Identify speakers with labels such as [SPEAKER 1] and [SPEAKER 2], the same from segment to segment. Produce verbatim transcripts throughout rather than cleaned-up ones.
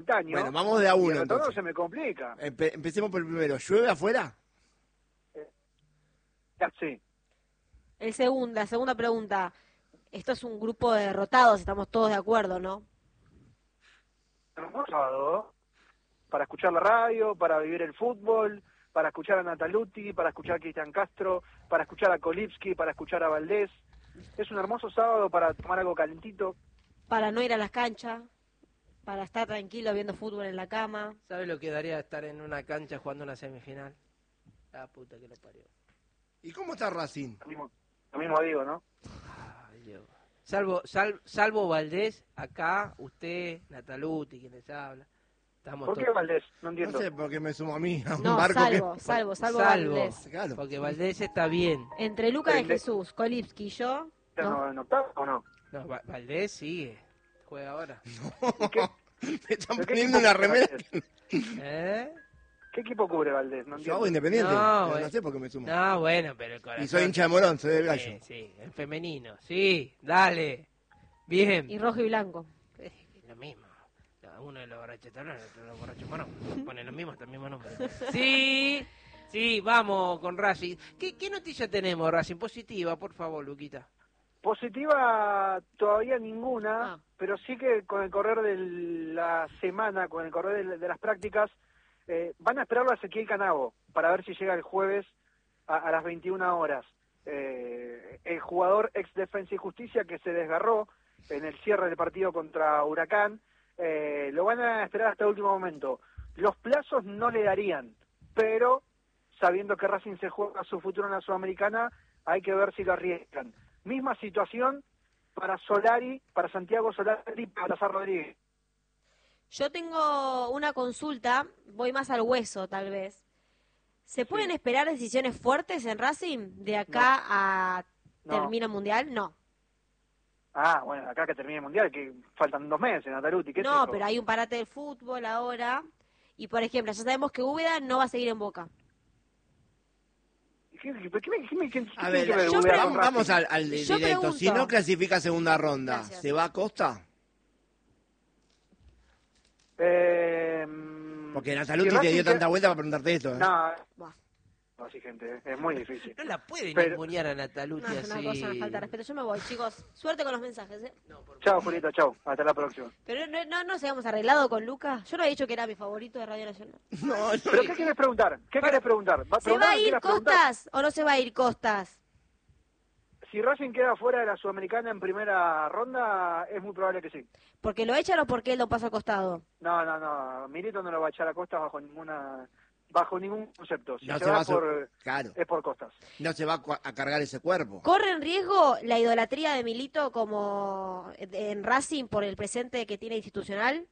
[SPEAKER 1] Bueno, vamos de a uno.
[SPEAKER 2] Y el
[SPEAKER 1] entonces.
[SPEAKER 2] se me complica.
[SPEAKER 1] Empe empecemos por el primero. ¿Llueve afuera?
[SPEAKER 2] Eh, sí.
[SPEAKER 3] El segundo, la segunda pregunta. Esto es un grupo de derrotados, estamos todos de acuerdo, ¿no?
[SPEAKER 2] Hermoso, para escuchar la radio, para vivir el fútbol, para escuchar a Nataluti, para escuchar a Cristian Castro, para escuchar a Kolipski, para escuchar a Valdés. Es un hermoso sábado para tomar algo calentito.
[SPEAKER 3] Para no ir a las canchas, para estar tranquilo viendo fútbol en la cama.
[SPEAKER 4] ¿Sabes lo que daría estar en una cancha jugando una semifinal? La puta que lo parió.
[SPEAKER 1] ¿Y cómo está Racing?
[SPEAKER 2] Lo mismo, lo mismo digo, ¿no?
[SPEAKER 4] Ay, Dios. Salvo, sal, salvo Valdés, acá, usted, Nataluti, quien les habla. Estamos
[SPEAKER 2] ¿Por qué
[SPEAKER 4] todos...
[SPEAKER 2] Valdés? No entiendo.
[SPEAKER 1] No sé por qué me sumo a mí a un
[SPEAKER 3] No,
[SPEAKER 1] barco
[SPEAKER 3] salvo,
[SPEAKER 1] que...
[SPEAKER 3] salvo, salvo,
[SPEAKER 4] Salvo,
[SPEAKER 3] Valdés.
[SPEAKER 1] Claro.
[SPEAKER 4] porque Valdés está bien.
[SPEAKER 3] Entre Lucas de
[SPEAKER 2] Pero-
[SPEAKER 3] Jesús, Kolipski y yo,
[SPEAKER 2] ¿No?
[SPEAKER 3] ¿no?
[SPEAKER 2] ¿En octavo o no?
[SPEAKER 4] No, Va- Valdés sigue. Juega ahora.
[SPEAKER 2] ¿Y qué,
[SPEAKER 1] Me están
[SPEAKER 2] ¿Pero qué
[SPEAKER 1] poniendo
[SPEAKER 2] equipo
[SPEAKER 1] una
[SPEAKER 2] cubre
[SPEAKER 1] remera.
[SPEAKER 2] Valdés?
[SPEAKER 4] ¿Eh?
[SPEAKER 2] ¿Qué equipo cubre Valdés? No
[SPEAKER 1] Yo
[SPEAKER 2] entiendo.
[SPEAKER 1] hago independiente.
[SPEAKER 4] No,
[SPEAKER 1] No,
[SPEAKER 4] bueno.
[SPEAKER 1] no sé por qué me sumo.
[SPEAKER 4] No, bueno, pero el corazón...
[SPEAKER 1] Y soy hincha de Morón, soy del gallo.
[SPEAKER 4] Sí, sí, en femenino. Sí, dale. Bien.
[SPEAKER 3] Y rojo y blanco.
[SPEAKER 4] Eh, lo mismo. No, uno de los borrachos tablón, el otro de los borrachos mono. Ponen lo mismo, hasta el mismo nombre. Sí, sí, vamos con Racing. ¿Qué, qué noticia tenemos, Racing? Positiva, por favor, Luquita.
[SPEAKER 2] Positiva todavía ninguna,
[SPEAKER 3] Ah.
[SPEAKER 2] pero sí que con el correr de la semana, con el correr de, de las prácticas, eh, van a esperarlo a Ezequiel Canago para ver si llega el jueves a, a las veintiuna horas. Eh, el jugador ex Defensa y Justicia que se desgarró en el cierre del partido contra Huracán, eh, lo van a esperar hasta el último momento. Los plazos no le darían, pero sabiendo que Racing se juega su futuro en la Sudamericana, hay que ver si lo arriesgan. Misma situación para Solari, para Santiago Solari y para Salazar Rodríguez.
[SPEAKER 3] Yo tengo una consulta, voy más al hueso tal vez. ¿Se pueden esperar decisiones fuertes en Racing de acá a
[SPEAKER 2] No.
[SPEAKER 3] termino mundial? No.
[SPEAKER 2] Ah, bueno, acá que termine el Mundial, que faltan dos meses, Nataluti, ¿qué es
[SPEAKER 3] No,
[SPEAKER 2] eso?
[SPEAKER 3] pero hay un parate del fútbol ahora. Y por ejemplo, ya sabemos que Úbeda no va a seguir en Boca.
[SPEAKER 2] ¿Qué, qué, qué, qué, qué, qué,
[SPEAKER 1] A
[SPEAKER 2] qué
[SPEAKER 1] ver,
[SPEAKER 2] tiene que ver
[SPEAKER 3] yo
[SPEAKER 2] Ubeda
[SPEAKER 1] vamos,
[SPEAKER 2] con
[SPEAKER 1] vamos
[SPEAKER 2] Racing?
[SPEAKER 1] al, al
[SPEAKER 3] Yo
[SPEAKER 1] directo.
[SPEAKER 3] pregunto.
[SPEAKER 1] Si no clasifica segunda ronda,
[SPEAKER 3] Gracias.
[SPEAKER 1] ¿se va a Costa?
[SPEAKER 2] Eh,
[SPEAKER 1] Porque Nataluti
[SPEAKER 2] si
[SPEAKER 1] te
[SPEAKER 2] Racing
[SPEAKER 1] dio
[SPEAKER 2] queda-
[SPEAKER 1] tanta vuelta para preguntarte esto. ¿eh?
[SPEAKER 2] No,
[SPEAKER 3] Buah.
[SPEAKER 2] no, sí, gente, es muy difícil.
[SPEAKER 4] No la pueden
[SPEAKER 2] Pero-
[SPEAKER 4] ningunear a Nataluti
[SPEAKER 3] No, es
[SPEAKER 4] así.
[SPEAKER 3] una cosa, una falta de respeto. Yo me voy, chicos. Suerte con los mensajes, ¿eh?
[SPEAKER 4] No, por
[SPEAKER 2] Chao, Julito, chao. Hasta la próxima.
[SPEAKER 3] Pero no, no, no se habíamos arreglado con Lucas. Yo no había dicho que era mi favorito de Radio Nacional.
[SPEAKER 1] No, no.
[SPEAKER 2] ¿Pero qué quieres preguntar? ¿Qué quieres preguntar?
[SPEAKER 3] ¿Se va
[SPEAKER 2] preguntar
[SPEAKER 3] a
[SPEAKER 2] lo que
[SPEAKER 3] ir
[SPEAKER 2] quieras preguntar?
[SPEAKER 3] Costas o no se va a ir Costas?
[SPEAKER 2] Si Racing queda fuera de la Sudamericana en primera ronda, es muy probable que sí.
[SPEAKER 3] ¿Porque lo echan o porque él lo pasa al costado?
[SPEAKER 2] No, no, no. Milito no lo va a echar a Costas bajo ninguna, bajo ningún concepto. Si
[SPEAKER 1] No
[SPEAKER 2] se,
[SPEAKER 1] se
[SPEAKER 2] va,
[SPEAKER 1] va a su-
[SPEAKER 2] por,
[SPEAKER 1] Claro,
[SPEAKER 2] es por Costas.
[SPEAKER 1] no se va a, cua- a cargar ese cuerpo.
[SPEAKER 3] ¿Corre en riesgo la idolatría de Milito como en Racing por el presente que tiene institucional?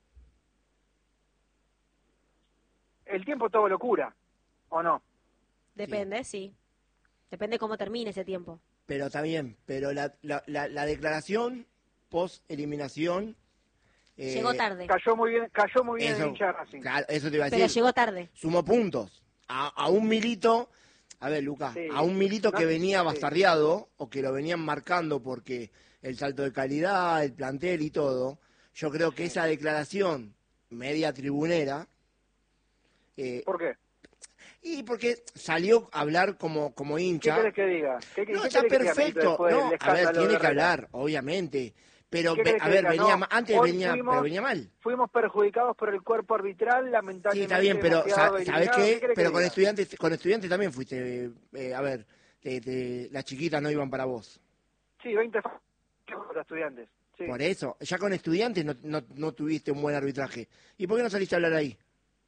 [SPEAKER 2] El tiempo todo lo cura, ¿o no?
[SPEAKER 3] Depende, sí. Depende cómo termine ese tiempo.
[SPEAKER 1] Pero está bien, pero la, la, la, la declaración post-eliminación... eh,
[SPEAKER 3] Llegó tarde,
[SPEAKER 2] Cayó muy bien, cayó muy bien
[SPEAKER 1] Eso,
[SPEAKER 2] el hincha de Racing.
[SPEAKER 1] claro, eso te iba a
[SPEAKER 3] pero
[SPEAKER 1] decir.
[SPEAKER 3] llegó tarde.
[SPEAKER 1] Sumó puntos. A, a un Milito, a ver, Lucas,
[SPEAKER 2] Sí.
[SPEAKER 1] a un Milito que
[SPEAKER 2] No,
[SPEAKER 1] venía
[SPEAKER 2] sí.
[SPEAKER 1] bastardeado o que lo venían marcando porque el salto de calidad, el plantel y todo, yo creo que esa declaración media tribunera, eh,
[SPEAKER 2] ¿Por qué?
[SPEAKER 1] y porque salió a hablar como, como
[SPEAKER 2] ¿Qué
[SPEAKER 1] hincha.
[SPEAKER 2] querés que diga? ¿Qué, qué-
[SPEAKER 1] No,
[SPEAKER 2] qué
[SPEAKER 1] está
[SPEAKER 2] querés que diga Milito
[SPEAKER 1] perfecto.
[SPEAKER 2] después del
[SPEAKER 1] No, a ver,
[SPEAKER 2] escándalo
[SPEAKER 1] tiene
[SPEAKER 2] de
[SPEAKER 1] que
[SPEAKER 2] Herrera?
[SPEAKER 1] hablar, obviamente. Pero,
[SPEAKER 2] ¿Qué
[SPEAKER 1] ve-
[SPEAKER 2] querés
[SPEAKER 1] a
[SPEAKER 2] que
[SPEAKER 1] ver,
[SPEAKER 2] diga?
[SPEAKER 1] venía,
[SPEAKER 2] No,
[SPEAKER 1] ma- antes
[SPEAKER 2] hoy
[SPEAKER 1] venía,
[SPEAKER 2] fuimos-
[SPEAKER 1] pero venía mal.
[SPEAKER 2] Fuimos perjudicados por el cuerpo arbitral,
[SPEAKER 1] Sí,
[SPEAKER 2] lamentablemente.
[SPEAKER 1] está bien, pero
[SPEAKER 2] hemos
[SPEAKER 1] sa-
[SPEAKER 2] quedado
[SPEAKER 1] ¿sabes
[SPEAKER 2] eliminados.
[SPEAKER 1] qué?
[SPEAKER 2] querés
[SPEAKER 1] Pero
[SPEAKER 2] que
[SPEAKER 1] con
[SPEAKER 2] diga?
[SPEAKER 1] estudiantes, con estudiantes también fuiste, eh, a ver, te- te- las chiquitas no iban para vos.
[SPEAKER 2] Sí, veinte fa- para estudiantes. Sí.
[SPEAKER 1] Por eso, ya con estudiantes no, no, no tuviste un buen arbitraje. ¿Y por qué no saliste a hablar ahí?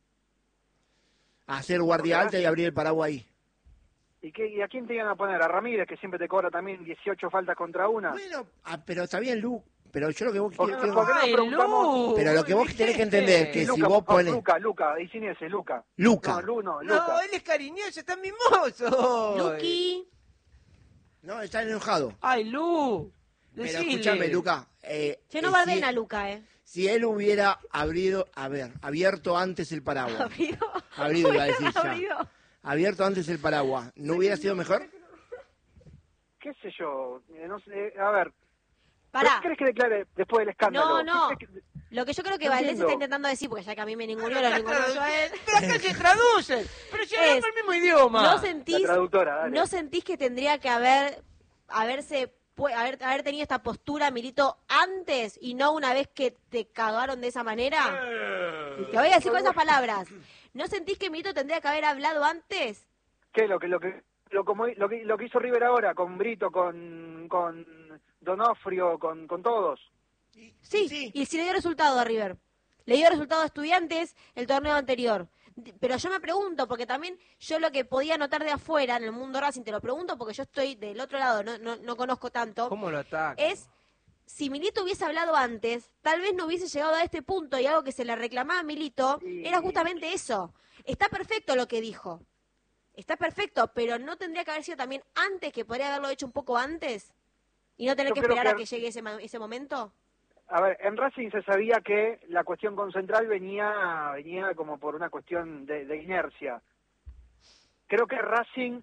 [SPEAKER 1] A hacer guardia
[SPEAKER 2] Porque
[SPEAKER 1] alta y abrir el paraguas ahí.
[SPEAKER 2] ¿Y, qué, ¿Y a quién te iban a poner? ¿A Ramírez, que siempre te cobra también dieciocho faltas contra una?
[SPEAKER 1] Bueno, ah, pero está bien, Lu. Pero yo lo que vos
[SPEAKER 2] ¿Por qué
[SPEAKER 1] quiero-
[SPEAKER 2] no- por qué no
[SPEAKER 4] Ay,
[SPEAKER 2] preguntamos?
[SPEAKER 4] Lu,
[SPEAKER 1] Pero lo que vos tenés que entender que
[SPEAKER 2] Sí,
[SPEAKER 1] si
[SPEAKER 2] Luca,
[SPEAKER 1] vos
[SPEAKER 2] no,
[SPEAKER 1] pones-
[SPEAKER 2] Luca, Luca, y sin ese, Luca.
[SPEAKER 1] Luca.
[SPEAKER 2] No, Lu, no,
[SPEAKER 4] No,
[SPEAKER 2] Luca.
[SPEAKER 4] él es cariñoso, está mimoso.
[SPEAKER 3] Luqui,
[SPEAKER 1] No, está enojado.
[SPEAKER 4] Ay, Lu.
[SPEAKER 1] Pero
[SPEAKER 4] Decile.
[SPEAKER 1] escúchame, Luca. Eh,
[SPEAKER 3] che, no
[SPEAKER 1] eh,
[SPEAKER 3] barden
[SPEAKER 1] si-
[SPEAKER 3] a Luca, ¿eh?
[SPEAKER 1] Si él hubiera abrido, a ver, abierto antes el paraguas.
[SPEAKER 3] Abrido.
[SPEAKER 1] Abrido iba a decir ya.
[SPEAKER 3] Abrido.
[SPEAKER 1] Abierto antes el paraguas. ¿No hubiera sido mejor?
[SPEAKER 2] ¿Qué sé yo? Eh, no sé, eh, a ver.
[SPEAKER 3] Pará.
[SPEAKER 2] ¿Qué querés que declare después del escándalo?
[SPEAKER 3] No, no.
[SPEAKER 2] ¿Qué querés que-
[SPEAKER 3] Lo que yo creo que
[SPEAKER 2] No
[SPEAKER 3] Valdés
[SPEAKER 2] entiendo.
[SPEAKER 3] está intentando decir, porque ya que a mí me ninguneó,
[SPEAKER 4] Pero
[SPEAKER 3] lo
[SPEAKER 4] acá
[SPEAKER 3] ninguneó
[SPEAKER 4] tradu-
[SPEAKER 3] yo a él.
[SPEAKER 4] Pero acá se traducen. Pero si hablamos
[SPEAKER 3] Es,
[SPEAKER 4] el mismo idioma.
[SPEAKER 3] ¿No
[SPEAKER 2] La
[SPEAKER 3] sentís,
[SPEAKER 2] traductora, dale.
[SPEAKER 3] ¿No sentís que tendría que haber haberse pu- haber, haber tenido esta postura, Milito, antes y no una vez que te cagaron de esa manera?
[SPEAKER 4] Eh.
[SPEAKER 3] Te voy a decir con esas palabras. ¿No sentís que Milito tendría que haber hablado antes?
[SPEAKER 2] ¿Qué? Lo que, lo que, lo, como, lo que, lo que hizo River ahora, con Brito, con, con Donofrio, con, con todos.
[SPEAKER 3] Sí,
[SPEAKER 1] Sí.
[SPEAKER 3] y si le dio resultado a River. Le dio resultado a Estudiantes el torneo anterior. Pero yo me pregunto, porque también yo lo que podía notar de afuera, en el mundo Racing, te lo pregunto porque yo estoy del otro lado, no, no, no conozco tanto,
[SPEAKER 4] ¿Cómo lo ataca?
[SPEAKER 3] es, si Milito hubiese hablado antes, tal vez no hubiese llegado a este punto, y algo que se le reclamaba a Milito
[SPEAKER 2] Sí.
[SPEAKER 3] era justamente eso. Está perfecto lo que dijo. Está perfecto, pero ¿no tendría que haber sido también antes, que podría haberlo hecho un poco antes? ¿Y no tener
[SPEAKER 2] Yo
[SPEAKER 3] que
[SPEAKER 2] creo
[SPEAKER 3] esperar
[SPEAKER 2] que-
[SPEAKER 3] a que llegue ese, ma- ese momento?
[SPEAKER 2] A ver, en Racing se sabía que la cuestión con Central venía, venía como por una cuestión de, de inercia. Creo que Racing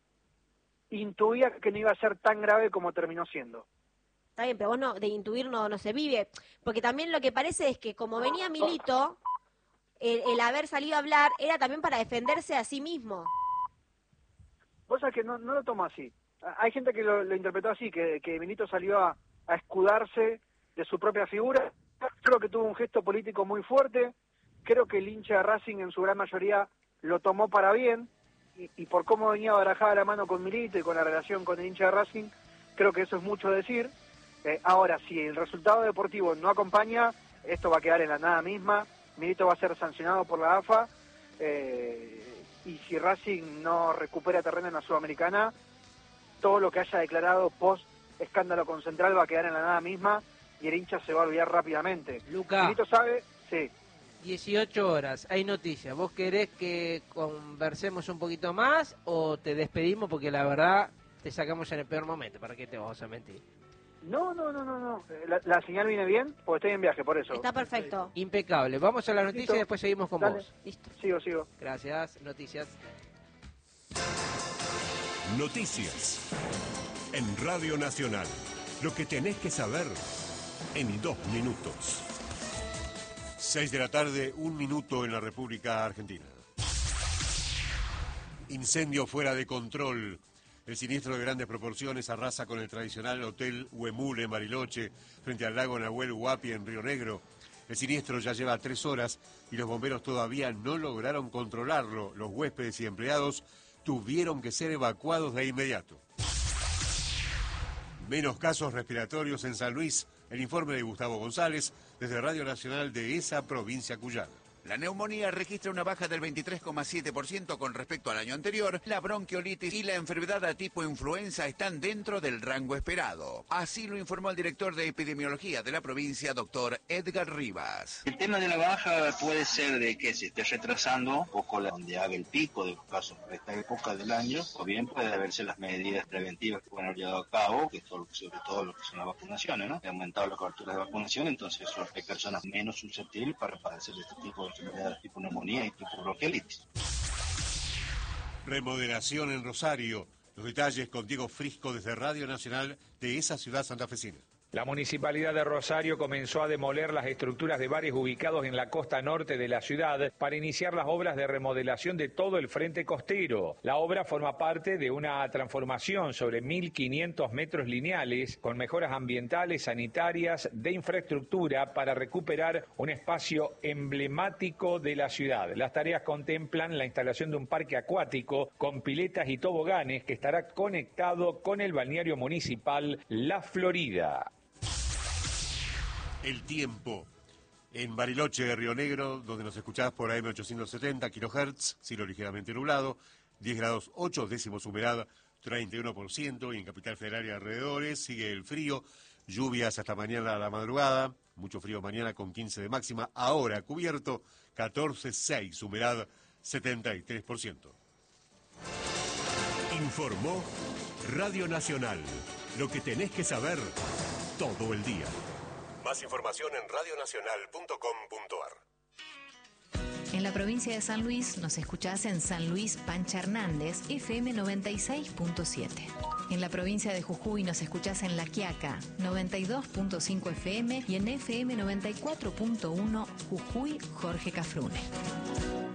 [SPEAKER 2] intuía que no iba a ser tan grave como terminó siendo.
[SPEAKER 3] Está bien, pero vos no, de intuir no, no se vive. Porque también lo que parece es que como venía Milito, el, el haber salido a hablar era también para defenderse a sí mismo.
[SPEAKER 2] Vos sabés que no, no lo tomo así. A- Hay gente que lo, lo interpretó así, que, que Benito salió a, a escudarse de su propia figura. Creo que tuvo un gesto político muy fuerte. Creo que el hincha de Racing en su gran mayoría lo tomó para bien. Y, y por cómo venía barajada la mano con Milito y con la relación con el hincha de Racing, creo que eso es mucho decir. Eh, ahora, si el resultado deportivo no acompaña, esto va a quedar en la nada misma. Milito va a ser sancionado por la A F A. Eh, y si Racing no recupera terreno en la Sudamericana, todo lo que haya declarado post escándalo con Central va a quedar en la nada misma y el hincha se va a olvidar rápidamente.
[SPEAKER 4] Luca.
[SPEAKER 2] Milito sabe, sí.
[SPEAKER 4] dieciocho horas, hay noticias. ¿Vos querés que conversemos un poquito más o te despedimos? Porque la verdad te sacamos en el peor momento. ¿Para qué te vamos a mentir?
[SPEAKER 2] No, no, no, no, no. La, la señal viene bien porque estoy en viaje, por eso.
[SPEAKER 3] Está perfecto.
[SPEAKER 4] Impecable. Vamos a la noticia
[SPEAKER 2] Listo.
[SPEAKER 4] y después seguimos con
[SPEAKER 2] Dale.
[SPEAKER 4] vos.
[SPEAKER 3] Listo.
[SPEAKER 2] Sigo, sigo.
[SPEAKER 4] Gracias. Noticias.
[SPEAKER 5] Noticias. En Radio Nacional. Lo que tenés que saber en dos minutos. Seis de la tarde, un minuto en la República Argentina. Incendio fuera de control. El siniestro de grandes proporciones arrasa con el tradicional Hotel Huemul en Bariloche, frente al lago Nahuel Huapi en Río Negro. El siniestro ya lleva tres horas y los bomberos todavía no lograron controlarlo. Los huéspedes y empleados tuvieron que ser evacuados de inmediato. Menos casos respiratorios en San Luis. El informe de Gustavo González desde Radio Nacional de esa provincia cuyana.
[SPEAKER 6] La neumonía registra una baja del veintitrés coma siete por ciento con respecto al año anterior. La bronquiolitis y la enfermedad a tipo influenza están dentro del rango esperado. Así lo informó el director de epidemiología de la provincia, doctor Edgar Rivas.
[SPEAKER 7] El tema de la baja puede ser de que se esté retrasando un poco la, donde haga el pico de los casos para esta época del año, o bien puede haberse las medidas preventivas que pueden haber llevado a cabo, que todo, sobre todo lo que son las vacunaciones, ¿no? Ha aumentado la cobertura de vacunación, entonces eso hay personas menos susceptibles para padecer este tipo de enfermedades tipo neumonía y tipo bronquiolitis.
[SPEAKER 5] Remodelación en Rosario. Los detalles con Diego Frisco desde Radio Nacional de esa ciudad santafesina.
[SPEAKER 8] La Municipalidad de Rosario comenzó a demoler las estructuras de bares ubicados en la costa norte de la ciudad para iniciar las obras de remodelación de todo el frente costero. La obra forma parte de una transformación sobre mil quinientos metros lineales con mejoras ambientales, sanitarias, de infraestructura para recuperar un espacio emblemático de la ciudad. Las tareas contemplan la instalación de un parque acuático con piletas y toboganes que estará conectado con el balneario municipal La Florida.
[SPEAKER 5] El tiempo. En Bariloche, Río Negro, donde nos escuchás por A M ochocientos setenta kilohertz, cielo ligeramente nublado, diez grados ocho décimos humedad, treinta y uno por ciento, y en Capital Federal y alrededores sigue el frío, lluvias hasta mañana a la madrugada, mucho frío mañana con quince de máxima, ahora cubierto, catorce coma seis, humedad setenta y tres por ciento. Informó Radio Nacional, lo que tenés que saber todo el día. Más información en radionacional punto com punto ar.
[SPEAKER 9] En la provincia de San Luis nos escuchás en San Luis Pancha Hernández, F M noventa y seis punto siete. En la provincia de Jujuy nos escuchás en La Quiaca, noventa y dos punto cinco F M y en F M noventa y cuatro punto uno Jujuy Jorge Cafrune.